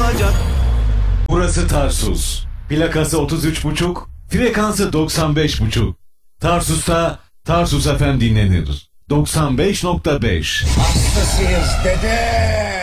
olacak. Burası Tarsus. Plakası 33,5, frekansı 95,5. Tarsus'ta Tarsus FM dinlenir. 95,5. Hastasıyız dede.